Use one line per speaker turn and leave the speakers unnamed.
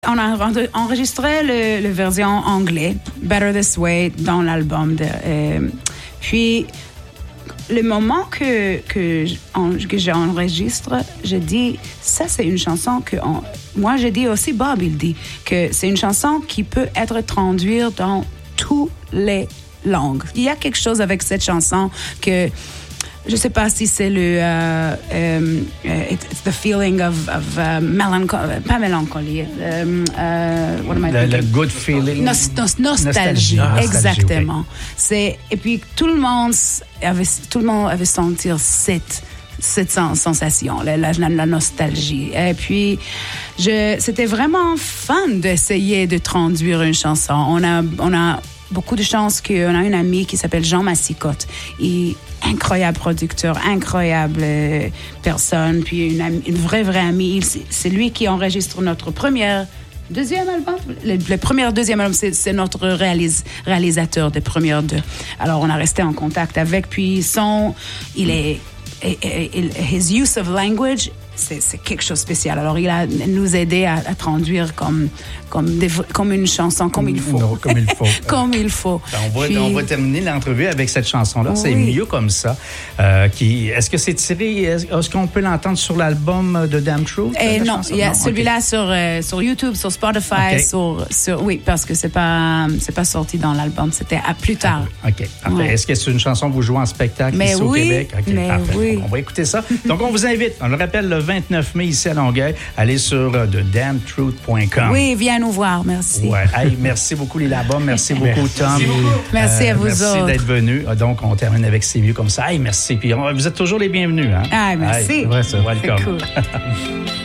On a enregistré le version anglais, Better This Way, dans l'album. Puis, le moment que j'enregistre, je dis, ça c'est une chanson que... moi, je dis aussi, Bob, il dit, que c'est une chanson qui peut être traduite dans toutes les langues. Il y a quelque chose avec cette chanson que... Je sais pas si c'est it's the feeling of melancholy, pas mélancolie. What am I thinking?
Le good feeling.
Nostalgie, exactement.
Okay.
Et puis tout le monde avait senti cette sensation, la nostalgie. Et puis, c'était vraiment fun d'essayer de traduire une chanson. On a beaucoup de chance qu'on a une amie qui s'appelle Jean Massicotte. Incroyable producteur, incroyable personne, puis une vraie amie. C'est lui qui enregistre notre deuxième album. Deuxième album, c'est notre réalisateur des premières deux. Alors, on a resté en contact avec, puis his use of language, c'est quelque chose de spécial. Alors, il a nous aidé à traduire comme une chanson, comme il faut.
Non, comme il faut.
Comme il faut.
On va terminer l'entrevue avec cette chanson-là. Oui. C'est mieux comme ça. Est-ce que c'est tiré? Est-ce qu'on peut l'entendre sur l'album de Damn Truth?
Non, il y a celui-là sur YouTube, sur Spotify, okay. Oui, parce que c'est pas sorti dans l'album. C'était à plus tard.
OK. Ouais. Est-ce que c'est une chanson que vous jouez en spectacle ici au Québec? Okay,
mais oui.
On va écouter ça. Donc, on vous invite. On le rappelle, le 29 mai ici à Longueuil. Allez sur thedamntruth.com.
Oui, viens nous voir. Merci.
Ouais. Hey, merci beaucoup, Lila Bombe. Merci beaucoup, Tom.
Merci à vous
merci
autres.
Merci d'être venu. Donc, on termine avec C'est mieux comme ça. Hey, merci. Puis, vous êtes toujours les bienvenus. Hein?
Ah, merci.
Hey, c'est vrai, ça.
C'est cool.